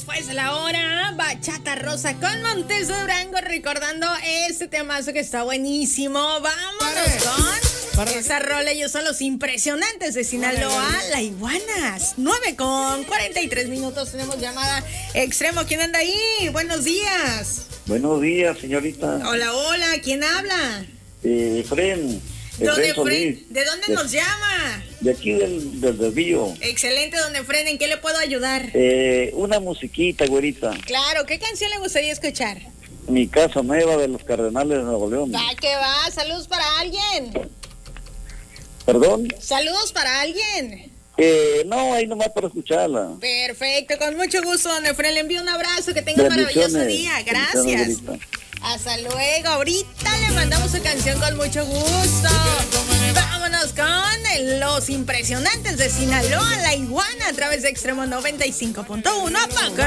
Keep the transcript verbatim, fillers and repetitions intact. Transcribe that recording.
después de la hora, Bachata Rosa con Montes de Durango, recordando este temazo que está buenísimo. Vámonos con Para. esa rola. Ellos son los impresionantes de Sinaloa, La Iguanas. nueve con cuarenta y tres minutos, tenemos llamada extremo. ¿Quién anda ahí? Buenos días. Buenos días, señorita. Hola, hola, ¿quién habla? Eh, Fren. ¿Dónde, Fren? ¿De dónde de, nos llama? De aquí del, del desvío. Excelente, donde Fren. ¿En qué le puedo ayudar? Eh, una musiquita, güerita. Claro, ¿qué canción le gustaría escuchar? Mi Casa Nueva de los Cardenales de Nuevo León. ¿A qué va? ¿Saludos para alguien? ¿Perdón? ¿Saludos para alguien? Eh, no, ahí nomás para escucharla. Perfecto, con mucho gusto, don Efraín. Le envío un abrazo, que tenga un maravilloso día. Gracias. Hasta luego. Ahorita le mandamos su canción con mucho gusto. Vámonos con los impresionantes de Sinaloa, La Iguana, a través de Extremo noventa y cinco punto uno.